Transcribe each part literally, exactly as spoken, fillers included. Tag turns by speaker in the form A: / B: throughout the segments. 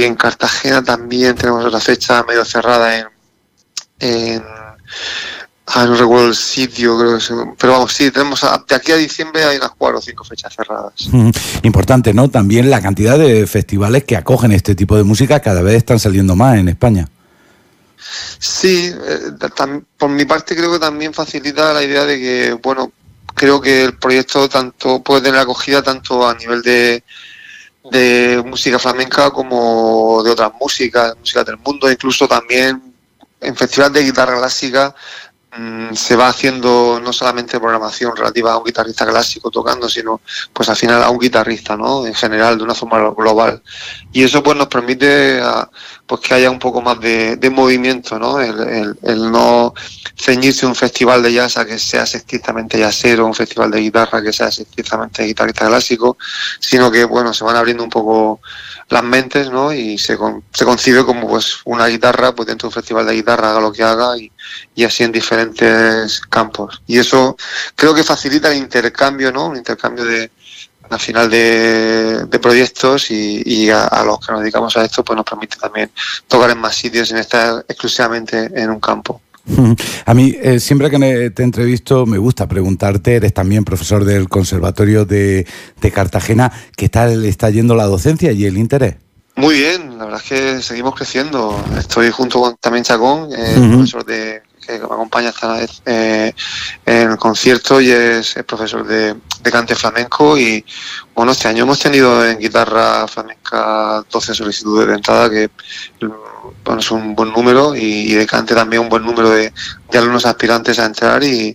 A: y en Cartagena también tenemos otra fecha medio cerrada en, en ah, no recuerdo el sitio, creo que sí, pero vamos, sí, tenemos a, de aquí a diciembre hay unas cuatro o cinco fechas cerradas.
B: Importante, ¿no? También la cantidad de festivales que acogen este tipo de música cada vez están saliendo más en España.
A: Sí, eh, tam, por mi parte creo que también facilita la idea de que, bueno, creo que el proyecto tanto puede tener acogida tanto a nivel de, de música flamenca como de otras músicas, músicas del mundo, incluso también en festivales de guitarra clásica mmm, se va haciendo no solamente programación relativa a un guitarrista clásico tocando, sino pues al final a un guitarrista, ¿no? En general, de una forma global. Y eso pues nos permite a, pues que haya un poco más de, de movimiento, ¿no? El, el, el no ceñirse a un festival de jazz a que sea estrictamente jazzero, un festival de guitarra que sea estrictamente guitarrista clásico, sino que, bueno, se van abriendo un poco las mentes, ¿no? Y se, con, se concibe como pues una guitarra, pues dentro de un festival de guitarra haga lo que haga y, y así en diferentes campos. Y eso creo que facilita el intercambio, ¿no? Un intercambio de al final de, de proyectos y, y a, a los que nos dedicamos a esto pues nos permite también tocar en más sitios sin estar exclusivamente en un campo.
B: A mí, eh, siempre que te entrevisto, me gusta preguntarte, eres también profesor del Conservatorio de, de Cartagena, ¿qué tal está yendo la docencia y el interés?
A: Muy bien, la verdad es que seguimos creciendo. Estoy junto con también Chacón, eh,
B: Uh-huh.
A: profesor de que me acompaña esta vez eh, en el concierto y es, es profesor de, de cante flamenco y bueno, este año hemos tenido en guitarra flamenca doce solicitudes de entrada que bueno, es un buen número y, y de cante también un buen número de, de alumnos aspirantes a entrar y,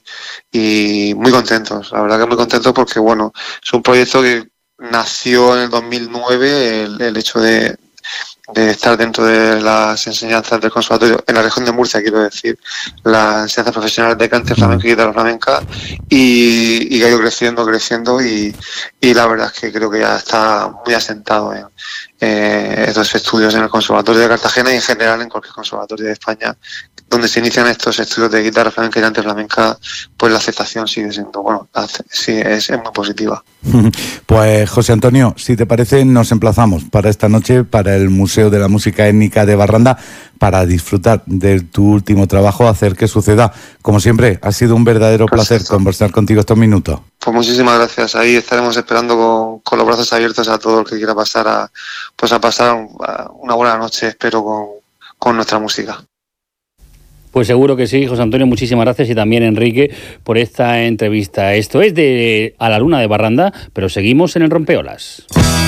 A: y muy contentos, la verdad que muy contentos porque bueno, es un proyecto que nació en el dos mil nueve el, el hecho de, de estar dentro de las enseñanzas del conservatorio en la región de Murcia, quiero decir, las enseñanzas profesionales de cante flamenco y guitarra flamenca y, y que ha ido creciendo, creciendo y, y la verdad es que creo que ya está muy asentado en eh, estos estudios en el Conservatorio de Cartagena y en general en cualquier conservatorio de España donde se inician estos estudios de guitarra flamenca y cante flamenca, pues la aceptación sigue siendo, bueno, sí, es, es muy positiva.
B: Pues José Antonio, si te parece, nos emplazamos para esta noche, para el Museo de la Música Étnica de Barranda, para disfrutar de tu último trabajo, hacer que suceda. Como siempre, ha sido un verdadero Perfecto. placer conversar contigo estos minutos.
A: Pues muchísimas gracias. Ahí estaremos esperando con, con los brazos abiertos a todo el que quiera pasar a, pues a pasar una buena noche, espero, con, con nuestra música.
C: Pues seguro que sí, José Antonio, muchísimas gracias y también Enrique por esta entrevista. Esto es de A la Luna de Barranda, pero seguimos en el Rompeolas.